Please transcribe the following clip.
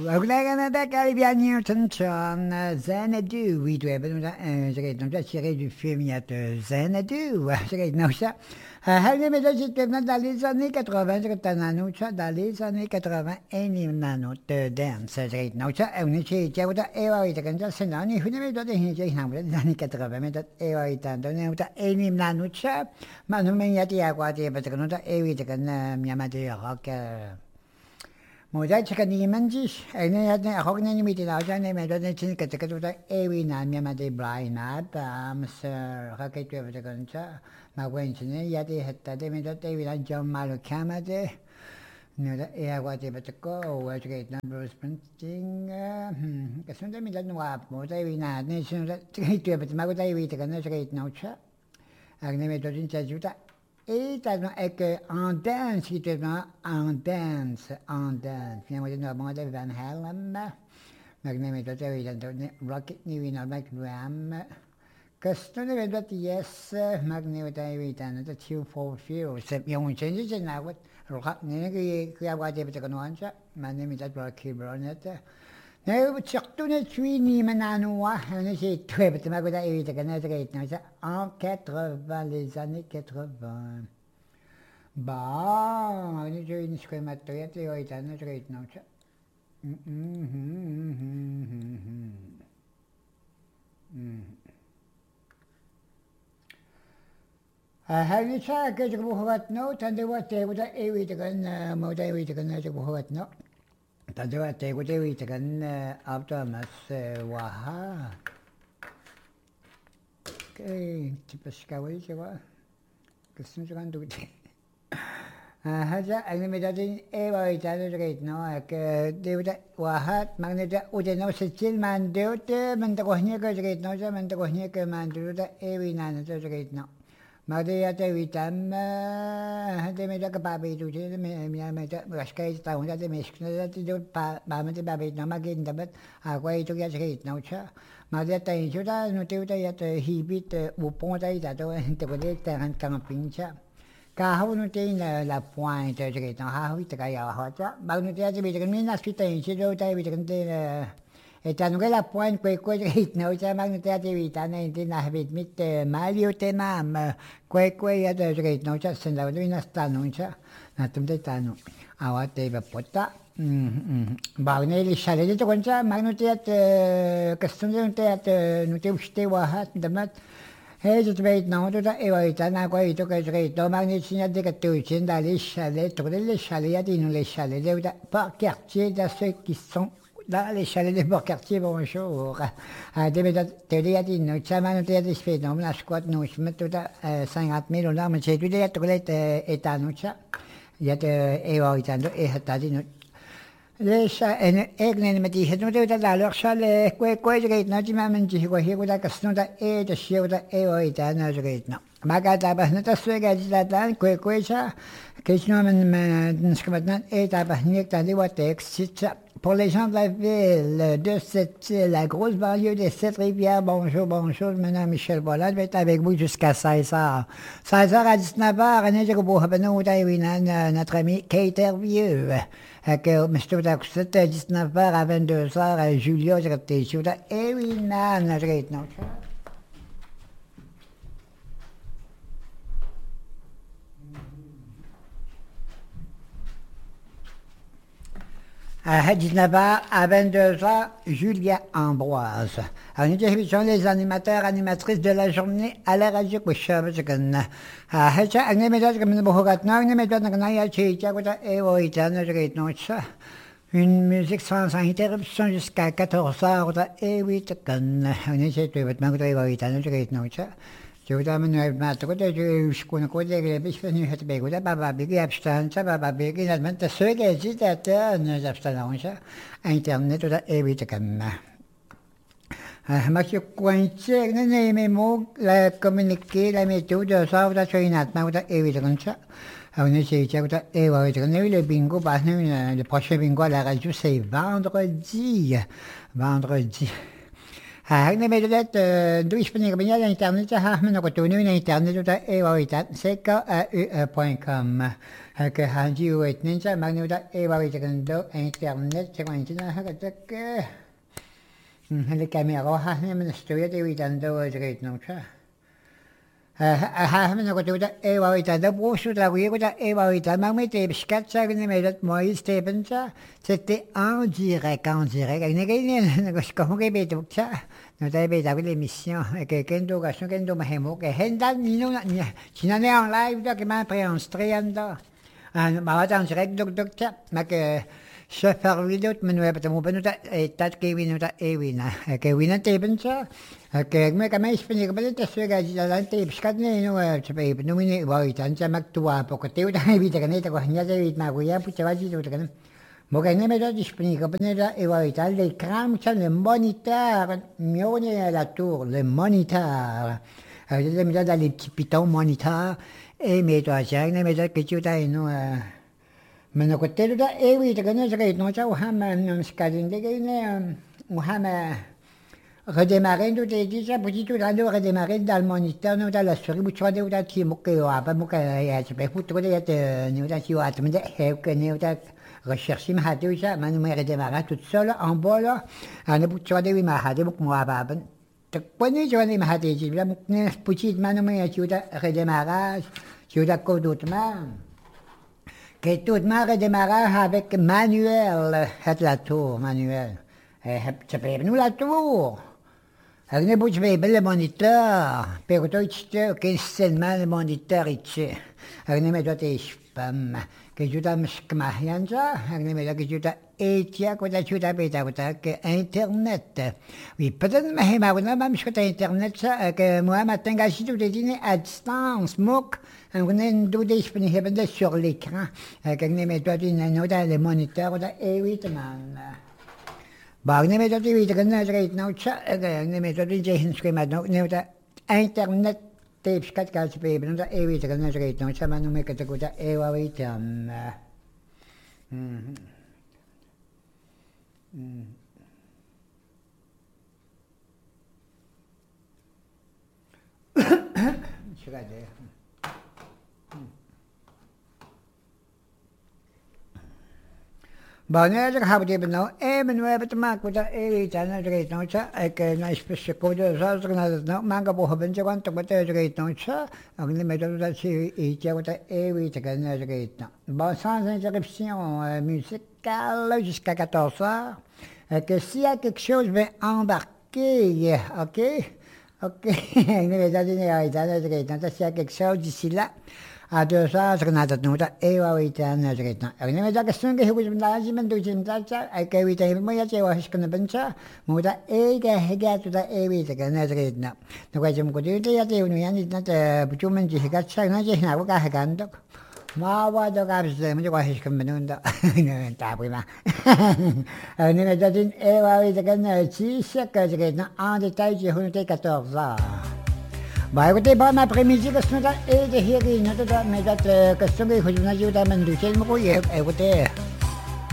Canada, Caribbean, Newton, Xanadu. Oui, tu es ben je tiré du film, il y a Xanadu. Non, ça. Mais là, j'étais dans les années 80, dans les années 80, et de dance. Non, ça, on est chez Tiaouta, et oui, tu as c'est non, il faut me donner les années 80, mais et oui, tu as donné, et ça, mais nous, il y a des aquatiques, parce que nous, et oui, tu as mis rock. 모자이치가 니만지 애네한테 거기는 미리 나오잖아요. 매도는 진짜 그때부터 에위나 미야마데 브라이나다 암스 하게 되어서 건자 마고인치네 야디 했다 되면서 에위나 좀 말로 캐마데 내가 에아과 되버고 와주게 있는 브루스프팅 그 선생님이 누가 모자이나 내 신을 되어서 마고 다이위 되는 저게 있는 차 아그네메도 진짜 주다 et en dance, qui était en dance. Finalement, nous avons de Van Halen, Magnum et Rocket New in a Magram. Custom event, yes, Magnum and the two for few. Young changes in our rock nigger, we have what they put on. My name is that Rocky Brunet. No, surtout ne suis ni mananois, on j'ai très petit ma goda et en 80, les années 80. Bah, on est une schématoyette et on est un autre non. Have you tried to go what note and what they would a way to go, more day to go what note? Tadwa te gute wi tekan after mas waha ke tipska wi jewa kesun jangan tu haja ani medadin e wa itano jeket no ke deuda wahat magneta ujeno secil mandeute mentohnya ke jeket no ja mentohnya ke manduda e wi nana jeket no Maria te vitam de me da babi tu de me me da raskai ta onda de meskna de do pa me de babi no ma gin da bet a kwai tu ya chei no cha Maria te chu da no te ya te hibit u pon da da do te ko de ta han kan pincha ka ha no te la pointe de que no ha wi te ka ya ha cha ba no te ya bi de mi na spi te chi do ta bi de Että no kela poin kue no se magno te ativita ne tina habit mit malio te mam kue ya de reit no cha sen la vina sta no cha na tum te tano awa te ba pota ba ne li shale de concha magno te at custom te at no te uste wa hat de mat he je weet no to da e wa ita na kue to ke reit do magni sinya de ke tu chen da li shale to le shale ya di no le shale de da par quartier da ceux qui sont dans les chalets des Beaux-Quartiers, bonjour. Te dia di no chamano te di spedo, una squad no smetto da 50.000 $, ma c'è tu dia toglete etanucha. Ja te evo itando e hatadi no. Le sha en egne me di hedo de da lo chale kwe gate no jima men ji ko he ko da kasno da e da shio da evo itano gate no. Maga da ba no ta suega di da dan kwe cha che no men skmatnan e da ba nik da li wat exit. Pour les gens de la ville, de la grosse banlieue des Sept-Rivières, bonjour, maintenant Michel Bolland va être avec vous jusqu'à 16h. 16h à 19h, notre ami Kate Hervieux. Que Mr. Daxet, 19h à 22h, Julio, je répète, et oui, non, je répète, non. À 19h, à 22h, Julia Ambroise. Alors, nous sommes les animateurs, animatrices de la journée à la radio Kouchab. Une musique sans interruption jusqu'à 14h. Et oui, Giudamen matruda juskun kodege bishfenu het beguda baba bigi abstanza baba bigi nalmente söge zitata nazafstanoncha internet da evita kanna ma che quanche ne memo la comuniquer la méthode sauda choinat ma da evita kancha on essaie de et ouais le bingo bah le prochain bingo à la radio c'est vendredi Hagni me dat doe springen ben jij internet ha me nog toe nu internet dat evaluatie ck.com que hanji weet ninja maar nu dat evaluatie do internet zeg maar internet ha dat hele camera ha ne me stuur dat we dan do het nog ha me nog toe dat evaluatie dat boos dat we dat evaluatie maar met de schat zeggen me dat mooi stepen c'était en direct ik ne was kom ik bij toch no dai be da l'émission che kendo gasno kendo mahemo che henda nino ci non è un live da che ma preanstrando ma vado in direct doctor ma che se far video me no ebbe mo benuta e tat che vinuta e vina che vina te pensa che me che mai spegni che vedete se ga davanti scatne no c'è pe no mi vuoi tanto ma tu a poco te da vita che ne te guagna te vita ma guia puccia vagi tu che Mogę me dać disponible penera evaluar l'écran sur le moniteur mione la tour le moniteur je me donne les petits pitons moniteur et me doit dire me doit que tu as no me no côté là et oui tu connais je non ça ou ham non scadine de ne ou ham redémarrer tout est déjà petit tout là de redémarrer dans le moniteur nous dans la souris vous choisissez ou tu mo que pas mo que je peux foutre de nous dans tu as me de que nous rechercher ma hadiuja ma numero redémarrer toute seule en bas là ana butcha de ma hadi buk mo ababan te poni joni ma hadi ji la muk ne puchi ma numero juda redémarrage juda codotma que tout ma redémarrage avec manuel het la tour manuel heb je bij nu la tour ne butch bij le moniteur per toi che seulement le moniteur ici ne me doit spam che giuda mskmahianja ne me doit giuda etia ko da giuda beta que internet oui peut-être mais ma on mش que internet que moi ma tenga si tu dîner à distance mok on ne do des pni hebben sur l'écran que ne me doit une note le moniteur da man Bag ne me doit evita que ne reit nou tja ne me doit je hin schema no ne da internet tapes kat kat pe no da evita que ne reit nou tja ma no me que te guda evita Chegade Wanneer hebben we nou en we hebben te maken met dat eten en dat reed nooit zo. Ik nou speciaal code zoals ik nou dat nou maken boven ben je want dat het reed nooit zo. Ik neem met dat ze eten wat dat eten en dat reed nou. Bon sans interruption musicale jusqu'à 14 heures. Que s'il y a quelque chose vais embarquer, ok? Ok. Ik neem dat in de eten en dat reed nou. S'il y a quelque chose d'ici là. A 2 heures, je n'ai pas de evaluation en Israël. Ik neem dat ik zo'n keer goed ben men doet in dat ik weet dat maar je was kunnen bencha, maar dat ik gaat dat weet en Israël. Dan weet je moet doen dat je nu niet dat bedoelen je gaat zeggen dat je nou ook gaan doen. Maar wat dat is moet je was kunnen doen dat. Nee, dat prima. En neem dat in evaluation en zie je dat je aan de tijd je 114 heures. Bah écoutez, bon après-midi, que ce soit et de hier, mais que ce que je vous ai dit, écoutez.